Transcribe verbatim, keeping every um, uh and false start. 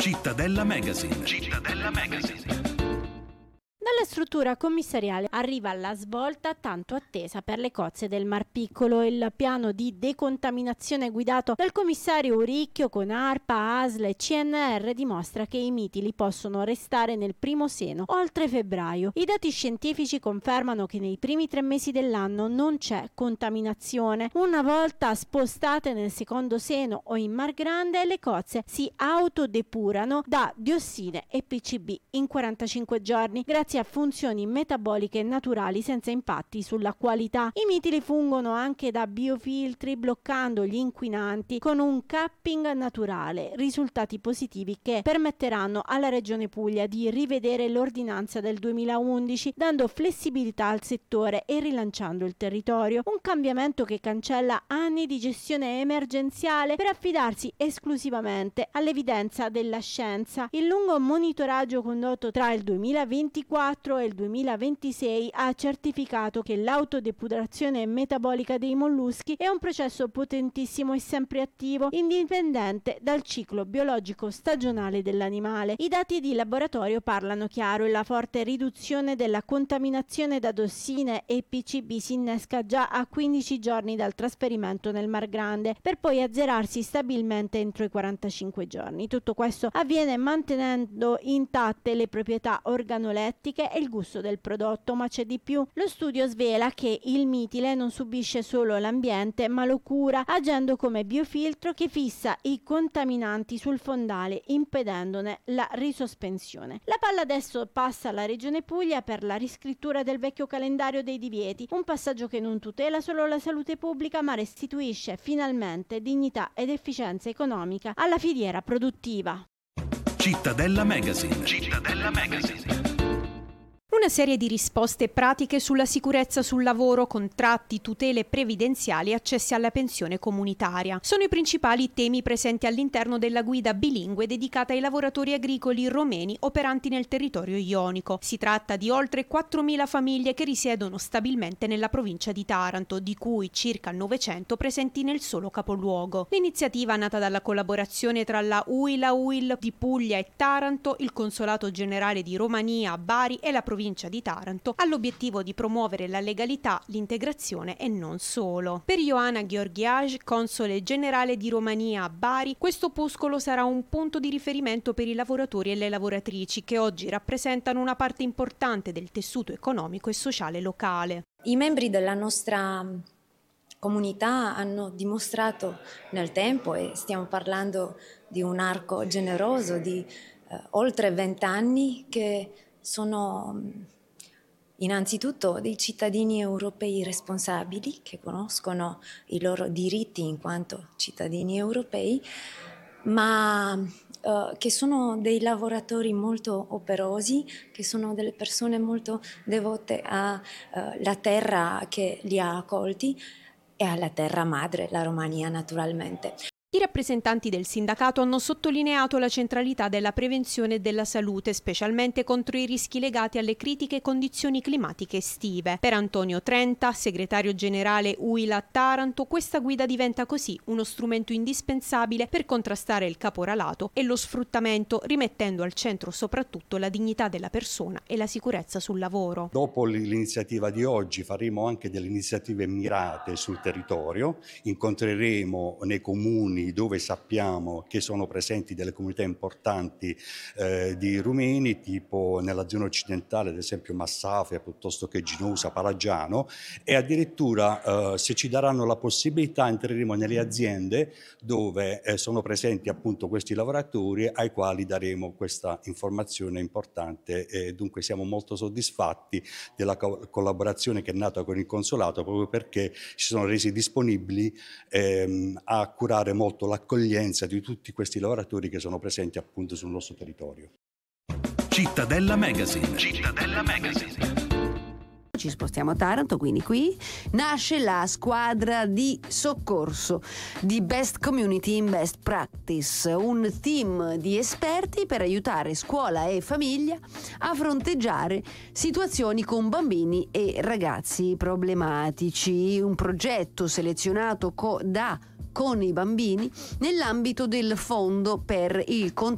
Cittadella Magazine. Cittadella Magazine. Dalla struttura commissariale arriva la svolta tanto attesa per le cozze del Mar Piccolo. Il piano di decontaminazione guidato dal commissario Uricchio con ARPA, A S L e C N R dimostra che i mitili possono restare nel primo seno oltre febbraio. I dati scientifici confermano che nei primi tre mesi dell'anno non c'è contaminazione. Una volta spostate nel secondo seno o in Mar Grande, le cozze si autodepurano da diossine e P C B in quarantacinque giorni grazie a funzioni metaboliche naturali senza impatti sulla qualità. I mitili fungono anche da biofiltri bloccando gli inquinanti con un capping naturale, risultati positivi che permetteranno alla Regione Puglia di rivedere l'ordinanza del duemilaundici dando flessibilità al settore e rilanciando il territorio, un cambiamento che cancella anni di gestione emergenziale per affidarsi esclusivamente all'evidenza della scienza. Il lungo monitoraggio condotto tra il duemilaventiquattro e il duemilaventisei ha certificato che l'autodepurazione metabolica dei molluschi è un processo potentissimo e sempre attivo, indipendente dal ciclo biologico stagionale dell'animale. I dati di laboratorio parlano chiaro e la forte riduzione della contaminazione da diossine e P C B si innesca già a quindici giorni dal trasferimento nel Mar Grande, per poi azzerarsi stabilmente entro i quarantacinque giorni. Tutto questo avviene mantenendo intatte le proprietà organolettiche e il gusto del prodotto, ma c'è di più. Lo studio svela che il mitile non subisce solo l'ambiente, ma lo cura agendo come biofiltro che fissa i contaminanti sul fondale, impedendone la risospensione. La palla adesso passa alla Regione Puglia per la riscrittura del vecchio calendario dei divieti, un passaggio che non tutela solo la salute pubblica, ma restituisce finalmente dignità ed efficienza economica alla filiera produttiva. Cittadella Magazine. Cittadella Magazine. Una serie di risposte pratiche sulla sicurezza sul lavoro, contratti, tutele previdenziali e accessi alla pensione comunitaria. Sono i principali temi presenti all'interno della guida bilingue dedicata ai lavoratori agricoli romeni operanti nel territorio ionico. Si tratta di oltre quattromila famiglie che risiedono stabilmente nella provincia di Taranto, di cui circa novecento presenti nel solo capoluogo. L'iniziativa, nata dalla collaborazione tra la U I L, la U I L di Puglia e Taranto, il Consolato Generale di Romania a Bari e la provincia di Taranto, ha l'obiettivo di promuovere la legalità, l'integrazione e non solo. Per Ioana Gheorghiaj, console generale di Romania a Bari, questo opuscolo sarà un punto di riferimento per i lavoratori e le lavoratrici che oggi rappresentano una parte importante del tessuto economico e sociale locale. I membri della nostra comunità hanno dimostrato nel tempo, e stiamo parlando di un arco generoso di eh, oltre vent'anni, che sono innanzitutto dei cittadini europei responsabili che conoscono i loro diritti in quanto cittadini europei, ma uh, che sono dei lavoratori molto operosi, che sono delle persone molto devote alla uh, terra che li ha accolti e alla terra madre, la Romania naturalmente. I rappresentanti del sindacato hanno sottolineato la centralità della prevenzione e della salute, specialmente contro i rischi legati alle critiche condizioni climatiche estive. Per Antonio Trenta, segretario generale U I L a Taranto, questa guida diventa così uno strumento indispensabile per contrastare il caporalato e lo sfruttamento, rimettendo al centro soprattutto la dignità della persona e la sicurezza sul lavoro. Dopo l'iniziativa di oggi faremo anche delle iniziative mirate sul territorio, incontreremo nei comuni dove sappiamo che sono presenti delle comunità importanti eh, di rumeni, tipo nella zona occidentale, ad esempio Massafia, piuttosto che Ginosa, Palagiano, e addirittura eh, se ci daranno la possibilità entreremo nelle aziende dove eh, sono presenti appunto questi lavoratori, ai quali daremo questa informazione importante, e dunque siamo molto soddisfatti della co- collaborazione che è nata con il Consolato, proprio perché ci sono resi disponibili ehm, a curare molto l'accoglienza di tutti questi lavoratori che sono presenti appunto sul nostro territorio. Cittadella Magazine. Cittadella Magazine. Ci spostiamo a Taranto, quindi qui nasce la squadra di soccorso di Best Community in Best Practice, un team di esperti per aiutare scuola e famiglia a fronteggiare situazioni con bambini e ragazzi problematici. Un progetto selezionato co- da con i bambini nell'ambito del fondo per il contrasto